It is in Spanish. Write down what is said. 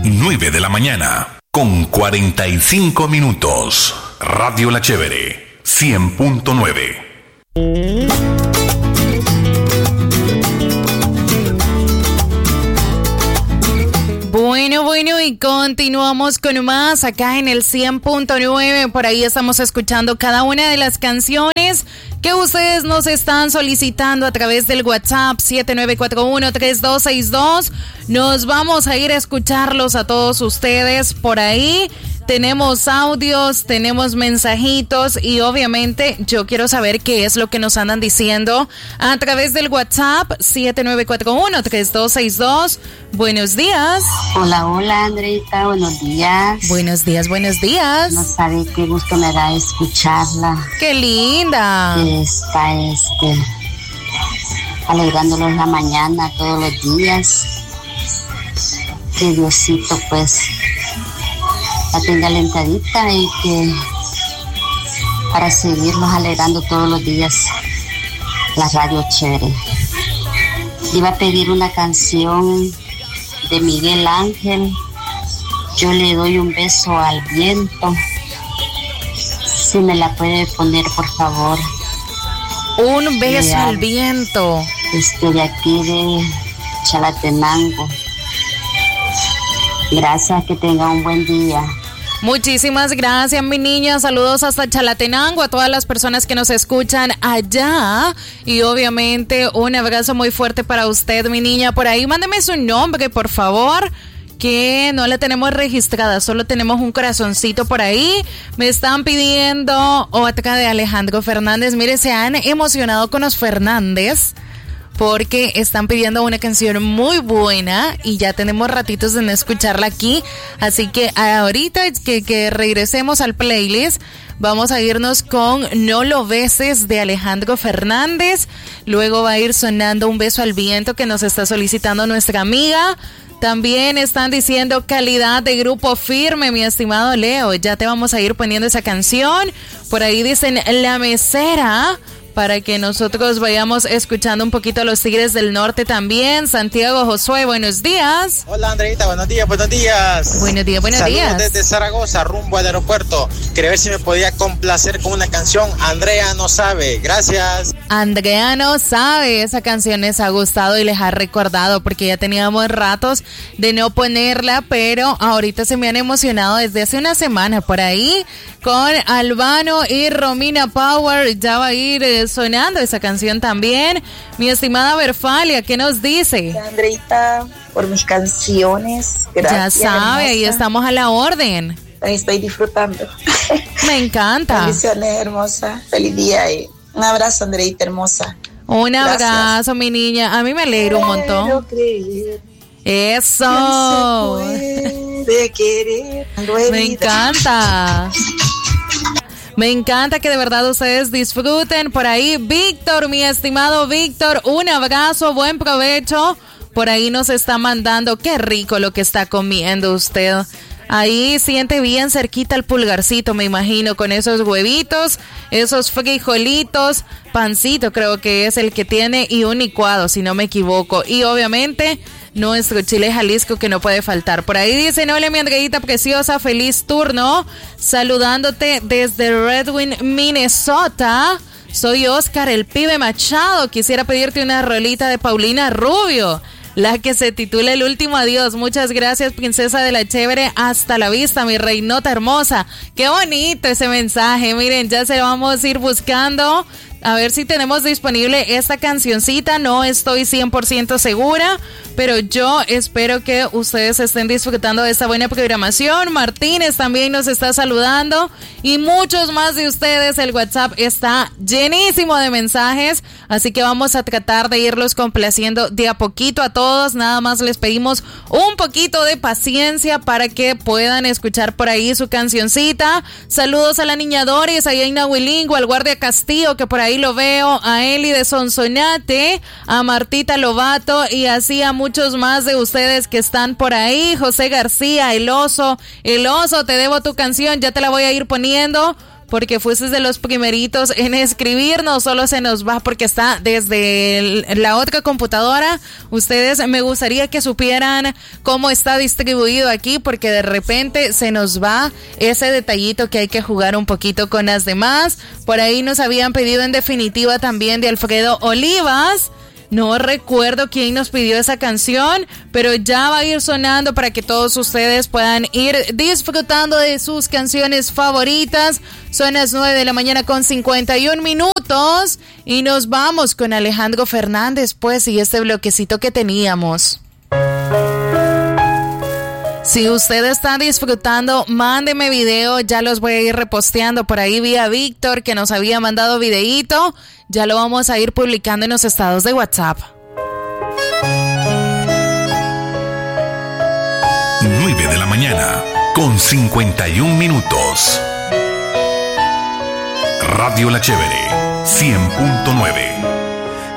9 de la mañana, con 45 minutos. Radio La Chévere, 100.9. Bueno, y continuamos con más acá en el 100.9. Por ahí estamos escuchando cada una de las canciones que ustedes nos están solicitando a través del WhatsApp 7941-3262. Nos vamos a ir a escucharlos a todos ustedes por ahí. Tenemos audios, tenemos mensajitos y obviamente yo quiero saber qué es lo que nos andan diciendo a través del WhatsApp 7941-3262. Buenos días. Hola, Andreita, buenos días. Buenos días. No sabe qué gusto me da escucharla. ¡Qué linda! Está alegrándolos la mañana todos los días. Que Diosito pues la tenga alentadita y que para seguirnos alegrando todos los días la radio chévere. Iba a pedir una canción de Miguel Ángel, Yo le doy un beso al viento. Si me la puede poner, por favor. Un beso al viento. De aquí de Chalatenango. Gracias, que tenga un buen día. Muchísimas gracias, mi niña. Saludos hasta Chalatenango, a todas las personas que nos escuchan allá. Y obviamente un abrazo muy fuerte para usted, mi niña. Por ahí mándeme su nombre, por favor, que no la tenemos registrada, solo tenemos un corazoncito por ahí. Me están pidiendo otra de Alejandro Fernández. Mire, se han emocionado con los Fernández porque están pidiendo una canción muy buena y ya tenemos ratitos de no escucharla aquí. Así que ahorita que regresemos al playlist, vamos a irnos con No lo beses de Alejandro Fernández. Luego va a ir sonando Un beso al viento que nos está solicitando nuestra amiga. También están diciendo Calidad de Grupo Firme, mi estimado Leo. Ya te vamos a ir poniendo esa canción. Por ahí dicen La Mesera, para que nosotros vayamos escuchando un poquito a los Tigres del Norte también. Santiago Josué, buenos días. Hola, Andreita, buenos días. Buenos días. Saludos desde Zaragoza, rumbo al aeropuerto. Quería ver si me podía complacer con una canción. Andrea no sabe. Gracias. Andrea no sabe. Esa canción les ha gustado y les ha recordado porque ya teníamos ratos de no ponerla, pero ahorita se me han emocionado desde hace una semana por ahí con Albano y Romina Power. Ya va a ir sonando esa canción también. Mi estimada Berfalia, ¿qué nos dice? Andreita, por mis canciones. Gracias. Ya sabe, hermosa. ahí estamos a la orden. Estoy disfrutando. Me encanta. Bendiciones, hermosa. Feliz día y un abrazo, Andreita, hermosa. Un Gracias. abrazo, mi niña. A mí me alegra un montón. Eso. De querer. Me encanta. Me encanta que de verdad ustedes disfruten. Por ahí, Víctor, mi estimado Víctor, un abrazo, buen provecho. Por ahí nos está mandando, qué rico lo que está comiendo usted. Ahí siente bien cerquita el pulgarcito, me imagino, con esos huevitos, esos frijolitos, pancito creo que es el que tiene y un licuado, si no me equivoco. Y obviamente nuestro chile Jalisco que no puede faltar. Por ahí dicen, hola mi Andreita preciosa, feliz turno, saludándote desde Red Wing, Minnesota. Soy Oscar, el pibe Machado. Quisiera pedirte una rolita de Paulina Rubio, la que se titula El último adiós. Muchas gracias, princesa de la chévere. Hasta la vista, mi reinota hermosa. Qué bonito ese mensaje. Miren, ya se lo vamos a ir buscando. A ver si tenemos disponible esta cancioncita. No estoy 100% segura, pero yo espero que ustedes estén disfrutando de esta buena programación. Martínez también nos está saludando y muchos más de ustedes. El WhatsApp está llenísimo de mensajes, así que vamos a tratar de irlos complaciendo de a poquito a todos. Nada más les pedimos un poquito de paciencia para que puedan escuchar por ahí su cancioncita. Saludos a la niña Doris, a Yaina Huilingo, al guardia Castillo, que por ahí lo veo, a Eli de Sonsonate, a Martita Lobato y así a muchos más de ustedes que están por ahí. José García, el oso, te debo tu canción, ya te la voy a ir poniendo. porque fuiste de los primeritos en escribirnos. Solo se nos va porque está desde la otra computadora. Ustedes, me gustaría que supieran cómo está distribuido aquí, porque de repente se nos va ese detallito que hay que jugar un poquito con las demás. Por ahí nos habían pedido en definitiva también de Alfredo Olivas. No recuerdo quién nos pidió esa canción, pero ya va a ir sonando para que todos ustedes puedan ir disfrutando de sus canciones favoritas. Son las 9:51 a.m. y nos vamos con Alejandro Fernández, pues, y este bloquecito que teníamos. Si usted está disfrutando, mándeme video, ya los voy a ir reposteando por ahí vía Víctor, que nos había mandado videíto. Ya lo vamos a ir publicando en los estados de WhatsApp. 9:51 a.m. Radio La Chévere, 100.9.